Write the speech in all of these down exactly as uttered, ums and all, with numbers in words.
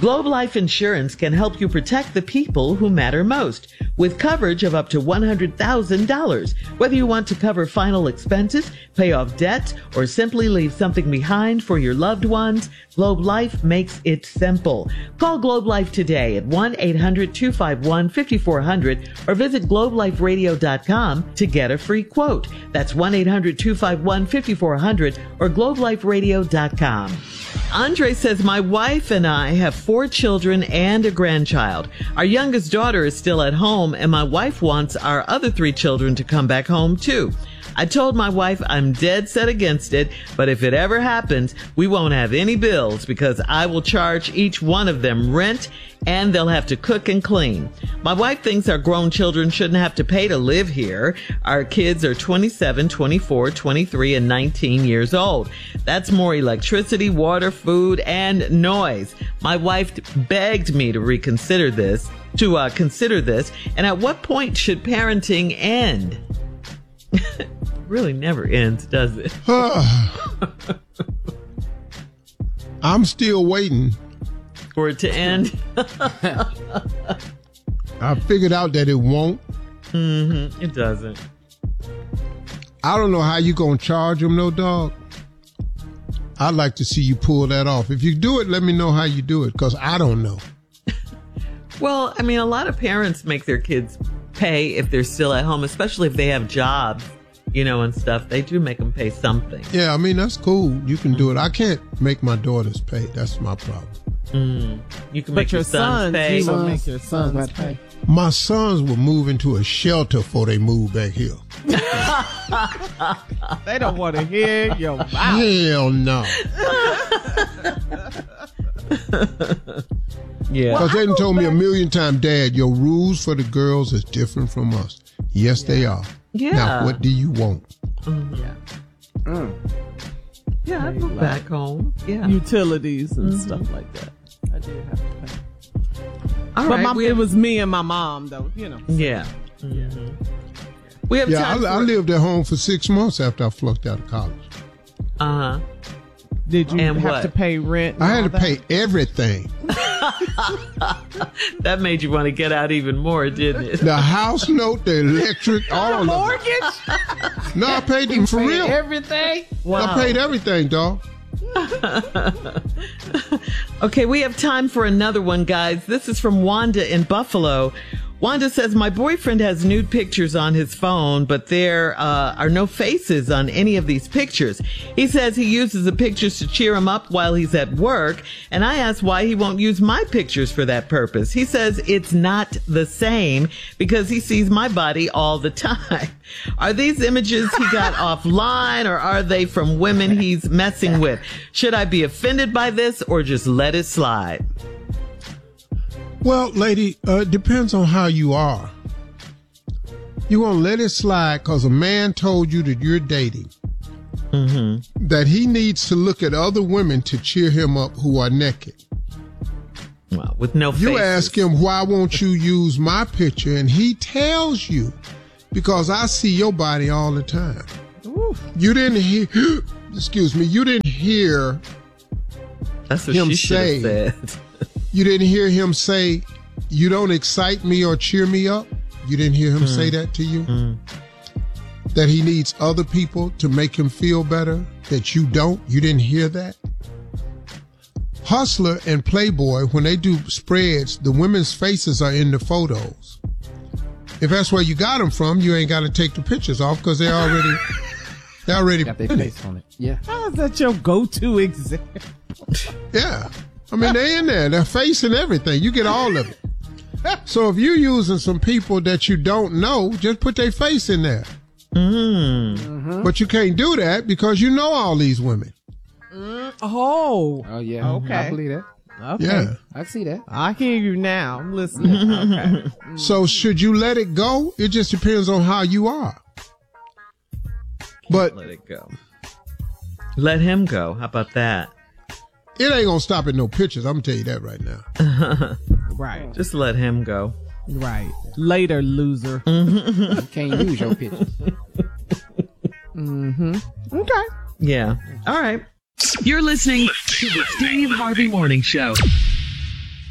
Globe Life Insurance can help you protect the people who matter most with coverage of up to one hundred thousand dollars. Whether you want to cover final expenses, pay off debts, or simply leave something behind for your loved ones, Globe Life makes it simple. Call Globe Life today at one eight hundred two five one five four zero zero or visit globe life radio dot com to get a free quote. That's one eight hundred two five one five four zero zero or globe life radio dot com. Andre says, my wife and I have four children and a grandchild. Our youngest daughter is still at home, and my wife wants our other three children to come back home, too. I told my wife I'm dead set against it, but if it ever happens, we won't have any bills because I will charge each one of them rent and they'll have to cook and clean. My wife thinks our grown children shouldn't have to pay to live here. Our kids are twenty-seven, twenty-four, twenty-three, and nineteen years old. That's more electricity, water, food, and noise. My wife begged me to reconsider this, to uh, consider this, and at what point should parenting end? Really never ends, does it? I'm still waiting for it to end. I figured out that it won't. Mm-hmm. It doesn't. I don't know how you gonna charge them, no dog. I'd like to see you pull that off. If you do it, let me know how you do it, because I don't know. Well, I mean, a lot of parents make their kids pay if they're still at home, especially if they have jobs, you know, and stuff. They do make them pay something. Yeah, I mean, that's cool. You can do it. I can't make my daughters pay. That's my problem. Mm. You can but make your, your sons, sons pay. You will make your sons pay. My sons will move into a shelter before they move back here. They don't want to hear your mouth. Hell no. Yeah. Because they done told me a million times, Dad, your rules for the girls is different from us. Yes, yeah. they are. Yeah. Now, what do you want? Mm-hmm. Yeah. Mm. Yeah, I moved like back home. Yeah. Utilities and mm-hmm. stuff like that. I did have to pay. All but right, my, it was me and my mom, though, you know. Yeah. Mm-hmm. Yeah. We have yeah, time I, I lived at home for six months after I flunked out of college. Uh-huh. Did you and have what? to pay rent? I had to that? pay everything. That made you want to get out even more, didn't it? The house note, the electric, all of it. Mortgage? No, I paid them for real. Everything? Wow. I paid everything, dog. Okay, we have time for another one, guys. This is from Wanda in Buffalo. Wanda says, my boyfriend has nude pictures on his phone, but there uh, are no faces on any of these pictures. He says he uses the pictures to cheer him up while he's at work, and I asked why he won't use my pictures for that purpose. He says it's not the same because he sees my body all the time. Are these images he got offline, or are they from women he's messing with? Should I be offended by this or just let it slide? Well, lady, uh, it depends on how you are. You want to let it slide because a man told you that you're dating, mm-hmm. that he needs to look at other women to cheer him up who are naked. Well, with no faces. You ask him, why won't you use my picture? And he tells you, because I see your body all the time. Oof. You didn't hear, excuse me, you didn't hear That's what him she say. Said. You didn't hear him say, you don't excite me or cheer me up? You didn't hear him mm. say that to you? Mm. That he needs other people to make him feel better, that you don't? You didn't hear that? Hustler and Playboy, when they do spreads, the women's faces are in the photos. If that's where you got them from, you ain't got to take the pictures off because they're already, they're already got their face on it. Yeah. How is that your go-to example? Yeah. I mean, they're in there. Their face and everything. You get all of it. So if you're using some people that you don't know, just put their face in there. Mm-hmm. But you can't do that because you know all these women. Mm, oh. Oh, yeah. Okay. I believe that. Okay. Yeah. I see that. I hear you now. I'm listening. Okay. Mm. So should you let it go? It just depends on how you are. But let it go. Let him go. How about that? It ain't gonna stop at no pictures. I'm gonna tell you that right now. Right. Just let him go. Right. Later, loser. You can't use your pictures. Mm-hmm. Okay. Yeah. All right. You're listening to the Steve Harvey Morning Show.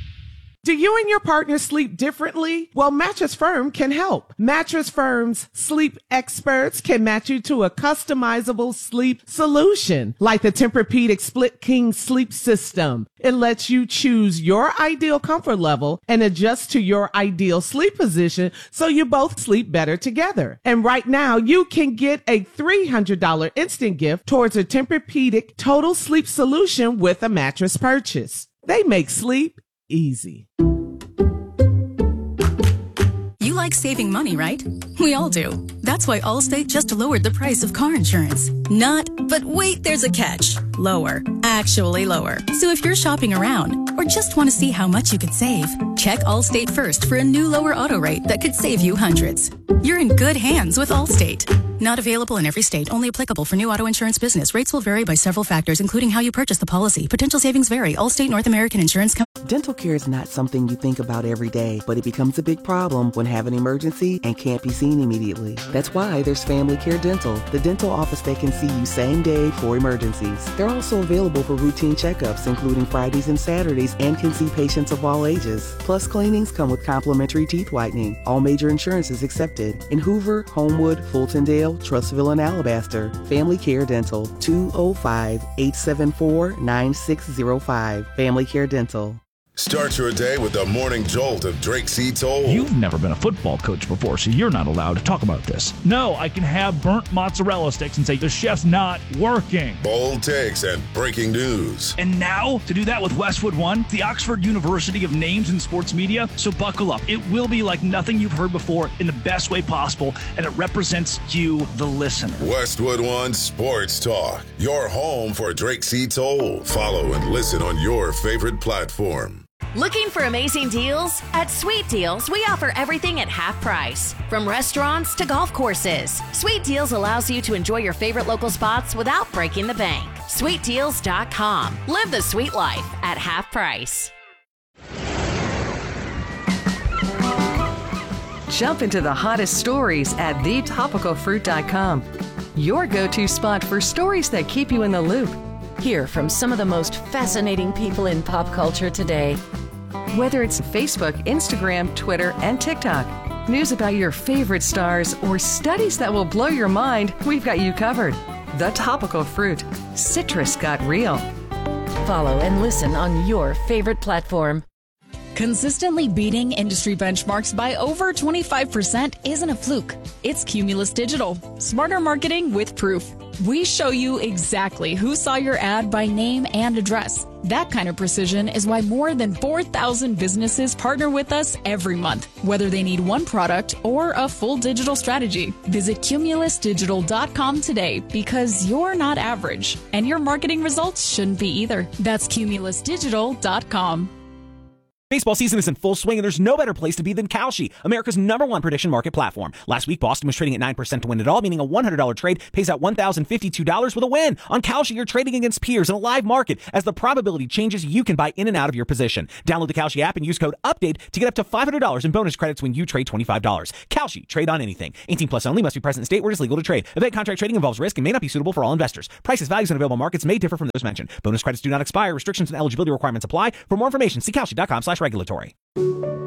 Do you and your partner sleep differently? Well, Mattress Firm can help. Mattress Firm's sleep experts can match you to a customizable sleep solution, like the Tempur-Pedic Split King Sleep System. It lets you choose your ideal comfort level and adjust to your ideal sleep position so you both sleep better together. And right now, you can get a three hundred dollars instant gift towards a Tempur-Pedic Total Sleep Solution with a mattress purchase. They make sleep easy. You like saving money, right? We all do. That's why Allstate just lowered the price of car insurance. Not, but wait, there's a catch. Lower. Actually lower. So if you're shopping around or just want to see how much you could save, check Allstate first for a new lower auto rate that could save you hundreds. You're in good hands with Allstate. Not available in every state. Only applicable for new auto insurance business. Rates will vary by several factors, including how you purchase the policy. Potential savings vary. Allstate North American Insurance Company. Dental care is not something you think about every day, but it becomes a big problem when have an emergency and can't be seen immediately. That's why there's Family Care Dental, the dental office that can see you same day for emergencies. They're also available for routine checkups, including Fridays and Saturdays, and can see patients of all ages. Plus, cleanings come with complimentary teeth whitening. All major insurances accepted. In Hoover, Homewood, Fultondale, Trustville, and Alabaster. Family Care Dental, two oh five, eight seven four, nine six oh five. Family Care Dental. Start your day with the morning jolt of Drake C. Toll. You've never been a football coach before, so you're not allowed to talk about this. No, I can have burnt mozzarella sticks and say the chef's not working. Bold takes and breaking news. And now, to do that with Westwood One, the Oxford University of Names in Sports Media. So buckle up. It will be like nothing you've heard before in the best way possible, and it represents you, the listener. Westwood One Sports Talk, your home for Drake C. Toll. Follow and listen on your favorite platform. Looking for amazing deals? At Sweet Deals, we offer everything at half price. From restaurants to golf courses, Sweet Deals allows you to enjoy your favorite local spots without breaking the bank. sweet deals dot com. Live the sweet life at half price. Jump into the hottest stories at the topical fruit dot com. Your go-to spot for stories that keep you in the loop. Hear from some of the most fascinating people in pop culture today. Whether it's Facebook, Instagram, Twitter, and TikTok, news about your favorite stars, or studies that will blow your mind, we've got you covered. The Topical Fruit. Citrus got real. Follow and listen on your favorite platform. Consistently beating industry benchmarks by over twenty-five percent isn't a fluke. It's Cumulus Digital. Smarter marketing with proof. We show you exactly who saw your ad by name and address. That kind of precision is why more than four thousand businesses partner with us every month, whether they need one product or a full digital strategy. Visit cumulus digital dot com today, because you're not average, and your marketing results shouldn't be either. That's cumulus digital dot com. Baseball season is in full swing, and there's no better place to be than Kalshi, America's number one prediction market platform. Last week, Boston was trading at nine percent to win it all, meaning a one hundred dollars trade pays out one thousand fifty-two dollars with a win. On Kalshi, you're trading against peers in a live market. As the probability changes, you can buy in and out of your position. Download the Kalshi app and use code UPDATE to get up to five hundred dollars in bonus credits when you trade twenty-five dollars. Kalshi, trade on anything. eighteen plus only, must be present in state where it is legal to trade. Event contract trading involves risk and may not be suitable for all investors. Prices, values, and available markets may differ from those mentioned. Bonus credits do not expire. Restrictions and eligibility requirements apply. For more information, see kalshi dot com slash regulatory.